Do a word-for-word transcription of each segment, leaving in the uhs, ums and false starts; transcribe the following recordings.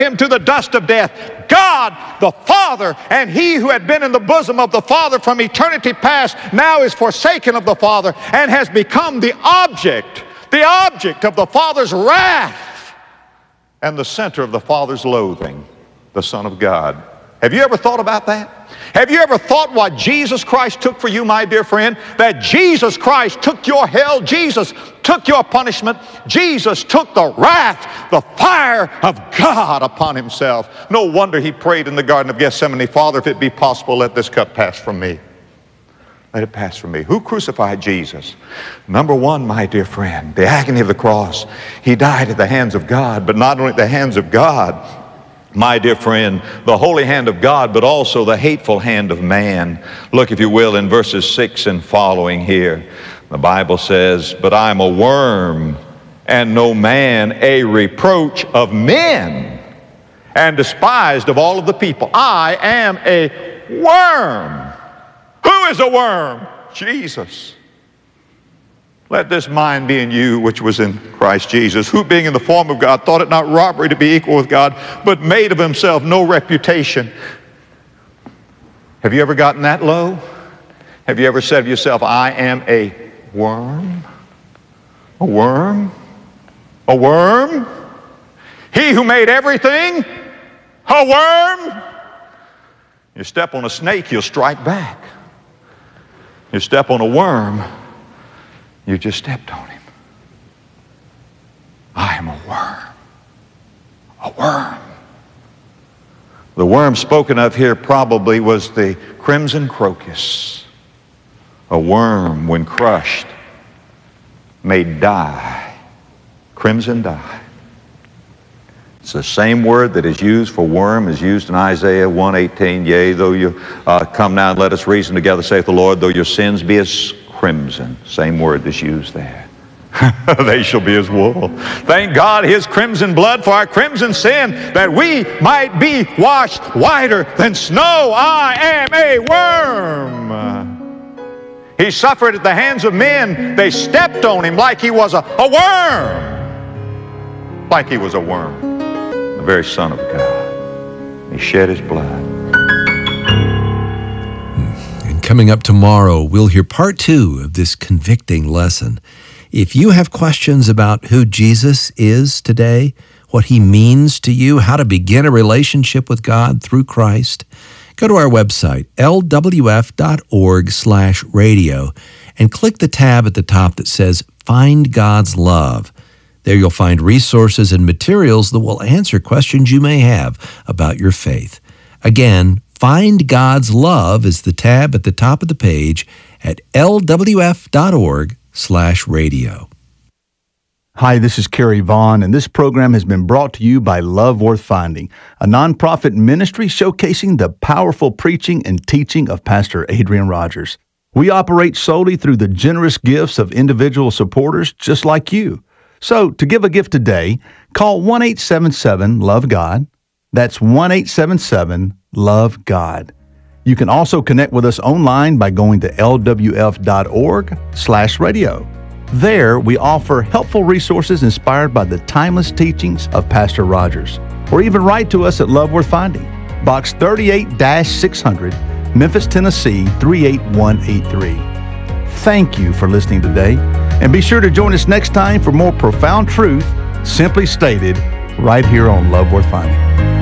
him to the dust of death. God, the Father, and he who had been in the bosom of the Father from eternity past, now is forsaken of the Father and has become the object, the object of the Father's wrath and the center of the Father's loathing, the Son of God. Have you ever thought about that? Have you ever thought what Jesus Christ took for you, my dear friend? That Jesus Christ took your hell, Jesus took your punishment, Jesus took the wrath, the fire of God upon himself. No wonder he prayed in the Garden of Gethsemane, Father, if it be possible, let this cup pass from me. Let it pass from me. Who crucified Jesus? Number one, my dear friend, the agony of the cross. He died at the hands of God, but not only at the hands of God, my dear friend, the holy hand of God, but also the hateful hand of man. Look, if you will, in verses six and following here. The Bible says, but I'm a worm, and no man, a reproach of men, and despised of all of the people. I am a worm. Who is a worm? Jesus. Let this mind be in you, which was in Christ Jesus, who being in the form of God, thought it not robbery to be equal with God, but made of himself no reputation. Have you ever gotten that low? Have you ever said to yourself, I am a worm? A worm? A worm? He who made everything? A worm? You step on a snake, he'll strike back. You step on a worm, you just stepped on him. I am a worm. A worm. The worm spoken of here probably was the crimson crocus. A worm, when crushed, may die. Crimson dye. It's the same word that is used for worm is used in Isaiah one eighteen. Yea, though you uh, come now and let us reason together, saith the Lord, though your sins be as crimson. Same word that's used there. They shall be as wool. Thank God his crimson blood for our crimson sin, that we might be washed whiter than snow. I am a worm. He suffered at the hands of men. They stepped on him like he was a, a worm. Like he was a worm. The very Son of God. He shed his blood. Coming up tomorrow, we'll hear part two of this convicting lesson. If you have questions about who Jesus is today, what he means to you, how to begin a relationship with God through Christ, go to our website, L W F dot org slash radio, and click the tab at the top that says Find God's Love. There you'll find resources and materials that will answer questions you may have about your faith. Again, Find God's Love is the tab at the top of the page at L W F dot org slash radio. Hi, this is Kerry Vaughn, and this program has been brought to you by Love Worth Finding, a nonprofit ministry showcasing the powerful preaching and teaching of Pastor Adrian Rogers. We operate solely through the generous gifts of individual supporters just like you. So, to give a gift today, call one eight seven seven, love God. That's one eight seven seven, love God. You can also connect with us online by going to L W F dot org slash radio. There, we offer helpful resources inspired by the timeless teachings of Pastor Rogers. Or even write to us at Love Worth Finding, Box thirty-eight six hundred, Memphis, Tennessee three eight one eight three. Thank you for listening today, and be sure to join us next time for more profound truth, simply stated, right here on Love Worth Finding.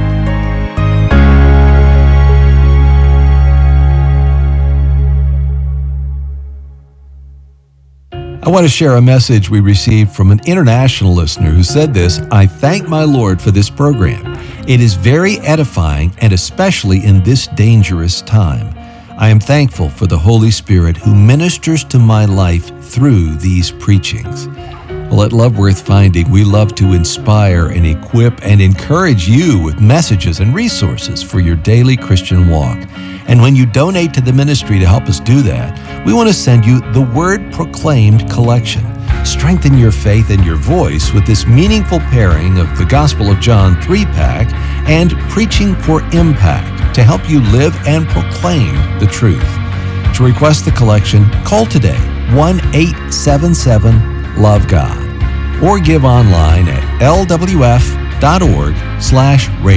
I want to share a message we received from an international listener who said this: I thank my Lord for this program. It is very edifying, and especially in this dangerous time. I am thankful for the Holy Spirit who ministers to my life through these preachings. Well, at Love Worth Finding, we love to inspire and equip and encourage you with messages and resources for your daily Christian walk. And when you donate to the ministry to help us do that, we want to send you the Word Proclaimed collection. Strengthen your faith and your voice with this meaningful pairing of the Gospel of John three-pack and Preaching for Impact to help you live and proclaim the truth. To request the collection, call today, one eight seven seven, love God, or give online at L W F dot org slash radio.